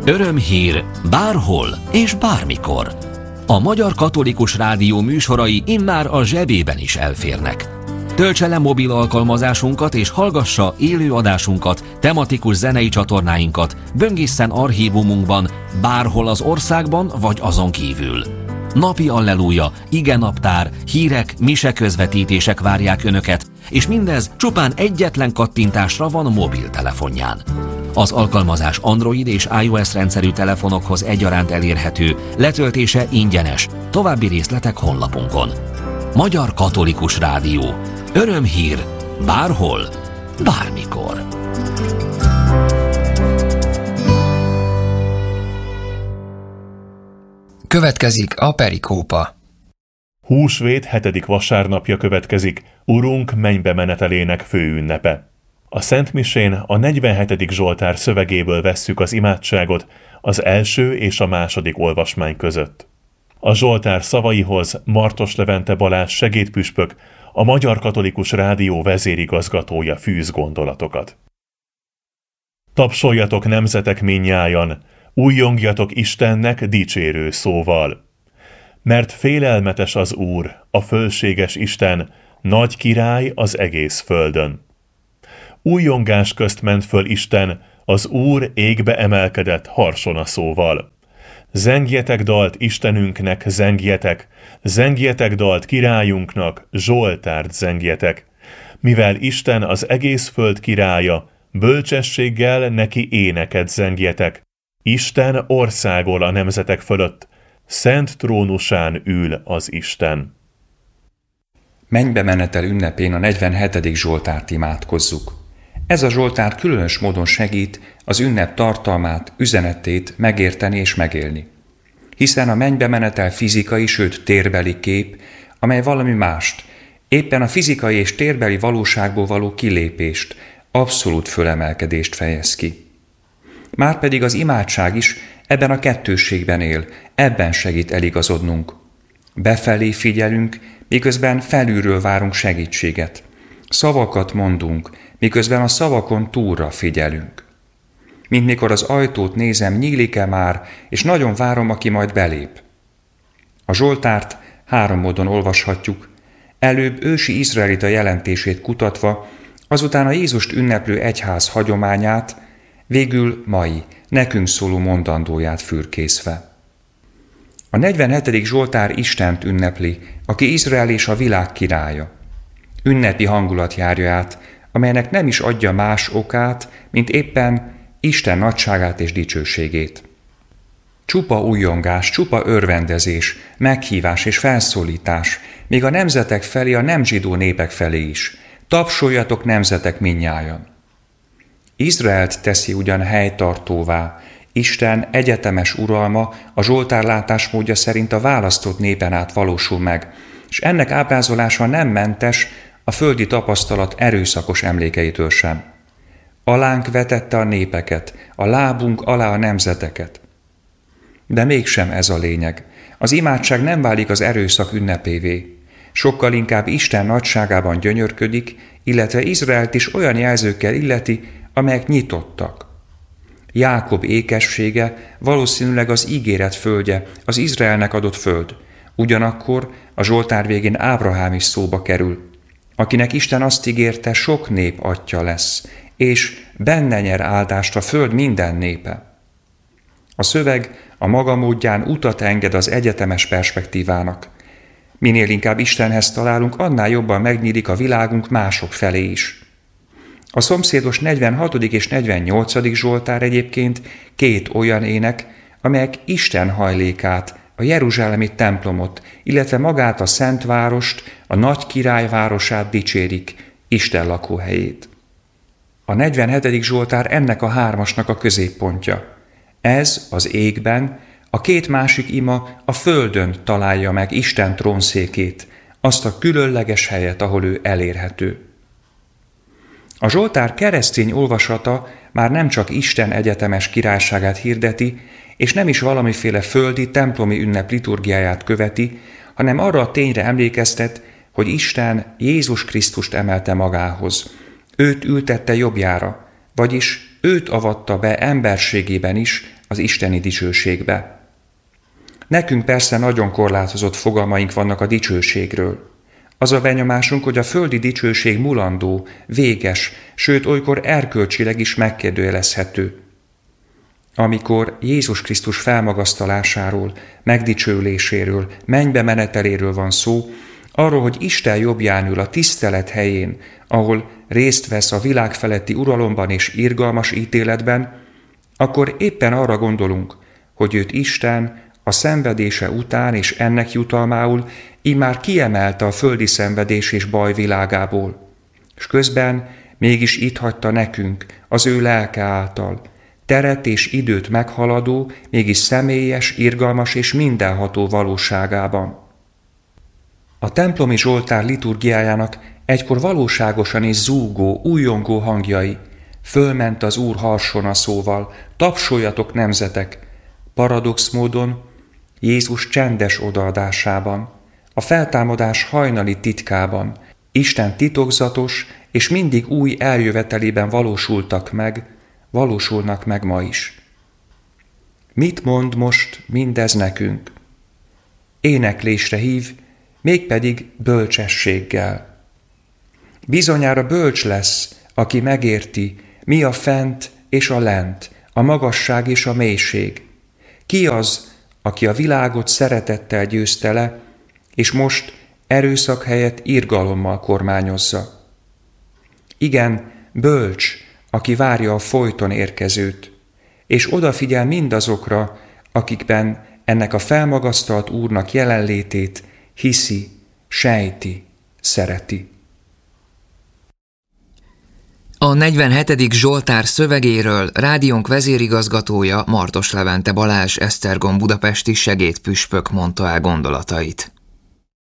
Örömhír bárhol és bármikor. A Magyar Katolikus Rádió műsorai immár a zsebében is elférnek. Töltse le mobil alkalmazásunkat és hallgassa élő adásunkat, tematikus zenei csatornáinkat, böngészen archívumunkban, bárhol az országban vagy azon kívül. Napi alleluja, igenaptár, hírek, miseközvetítések várják Önöket, és mindez csupán egyetlen kattintásra van mobiltelefonján. Az alkalmazás Android és iOS rendszerű telefonokhoz egyaránt elérhető, letöltése ingyenes. További részletek honlapunkon. Magyar Katolikus Rádió. Örömhír bárhol, bármikor. Következik a perikópa. Húsvét 7. vasárnapja következik, Urunk mennybe menetelének főünnepe. A szentmisén a 47. Zsoltár szövegéből vesszük az imádságot az első és a második olvasmány között. A Zsoltár szavaihoz Martos Levente Balázs segédpüspök, a Magyar Katolikus Rádió vezérigazgatója fűz gondolatokat. Tapsoljatok nemzetek mindnyájan, újjongjatok Istennek dicsérő szóval. Mert félelmetes az Úr, a fölséges Isten, nagy király az egész földön. Újjongás közt ment föl Isten, az Úr égbe emelkedett harsona szóval. Zengjetek dalt Istenünknek, zengjetek dalt királyunknak, Zsoltárt zengjetek. Mivel Isten az egész föld királya, bölcsességgel neki éneket zengjetek. Isten országol a nemzetek fölött, szent trónusán ül az Isten. Mennybe menetel ünnepén a 47. Zsoltárt imádkozzuk. Ez a Zsoltár különös módon segít az ünnep tartalmát, üzenetét megérteni és megélni. Hiszen a mennybe menetel fizikai, sőt térbeli kép, amely valami mást, éppen a fizikai és térbeli valóságból való kilépést, abszolút fölemelkedést fejez ki. Márpedig az imádság is ebben a kettősségben él, ebben segít eligazodnunk. Befelé figyelünk, miközben felülről várunk segítséget. Szavakat mondunk, miközben a szavakon túlra figyelünk. Mint mikor az ajtót nézem, nyílik-e már, és nagyon várom, aki majd belép. A Zsoltárt 3 módon olvashatjuk, előbb ősi izraelita jelentését kutatva, azután a Jézust ünneplő egyház hagyományát, végül mai, nekünk szóló mondandóját fürkészve. A 47. Zsoltár Istent ünnepli, aki Izrael és a világ királya. Ünnepi hangulat járja át, amelynek nem is adja más okát, mint éppen Isten nagyságát és dicsőségét. Csupa újjongás, csupa örvendezés, meghívás és felszólítás, még a nemzetek felé, a nem zsidó népek felé is. Tapsoljatok nemzetek mindnyájan. Izraelt teszi ugyan helytartóvá, Isten egyetemes uralma a Zsoltár látásmódja szerint a választott népen át valósul meg, és ennek ábrázolása nem mentes a földi tapasztalat erőszakos emlékeitől sem. Alánk vetette a népeket, a lábunk alá a nemzeteket. De mégsem ez a lényeg. Az imádság nem válik az erőszak ünnepévé. Sokkal inkább Isten nagyságában gyönyörködik, illetve Izraelt is olyan jelzőkkel illeti, amelyek nyitottak. Jákob ékessége valószínűleg az ígéret földje, az Izraelnek adott föld. Ugyanakkor a Zsoltár végén Ábrahám is szóba kerül, akinek Isten azt ígérte, sok nép atyja lesz, és benne nyer áldást a föld minden népe. A szöveg a maga módján utat enged az egyetemes perspektívának. Minél inkább Istenhez találunk, annál jobban megnyílik a világunk mások felé is. A szomszédos 46. és 48. Zsoltár egyébként 2 olyan ének, amelyek Isten hajlékát, a jeruzsálemi templomot, illetve magát a Szentvárost, a nagy király városát dicsérik, Isten lakóhelyét. A 47. Zsoltár ennek a 3-asnak a középpontja. Ez az égben, a 2 másik ima a földön találja meg Isten trónszékét, azt a különleges helyet, ahol ő elérhető. A Zsoltár keresztény olvasata már nem csak Isten egyetemes királyságát hirdeti, és nem is valamiféle földi templomi ünnep liturgiáját követi, hanem arra a tényre emlékeztet, hogy Isten Jézus Krisztust emelte magához. Őt ültette jobbjára, vagyis őt avatta be emberségében is az isteni dicsőségbe. Nekünk persze nagyon korlátozott fogalmaink vannak a dicsőségről. Az a benyomásunk, hogy a földi dicsőség mulandó, véges, sőt olykor erkölcsileg is megkérdőjelezhető. Amikor Jézus Krisztus felmagasztalásáról, megdicsőléséről, mennybe meneteléről van szó, arról, hogy Isten jobbján ül a tisztelet helyén, ahol részt vesz a világ feletti uralomban és irgalmas ítéletben, akkor éppen arra gondolunk, hogy őt Isten a szenvedése után és ennek jutalmául immár kiemelte a földi szenvedés és baj világából, és közben mégis itt hagyta nekünk az ő lelke által, teret és időt meghaladó, mégis személyes, irgalmas és mindenható valóságában. A templomi Zsoltár liturgiájának egykor valóságosan is zúgó, újjongó hangjai, fölment az Úr harsona szóval, tapsoljatok nemzetek, paradox módon Jézus csendes odaadásában, a feltámadás hajnali titkában, Isten titokzatos és mindig új eljövetelében valósulnak meg ma is. Mit mond most mindez nekünk? Éneklésre hív, mégpedig bölcsességgel. Bizonyára bölcs lesz, aki megérti, mi a fent és a lent, a magasság és a mélység. Ki az, aki a világot szeretettel győzte le, és most erőszak helyett irgalommal kormányozza. Igen, bölcs, aki várja a folyton érkezőt, és odafigyel mindazokra, akikben ennek a felmagasztalt Úrnak jelenlétét hiszi, sejti, szereti. A 47. Zsoltár szövegéről rádiónk vezérigazgatója Martos Levente Balázs Esztergom budapesti segédpüspök mondta el gondolatait.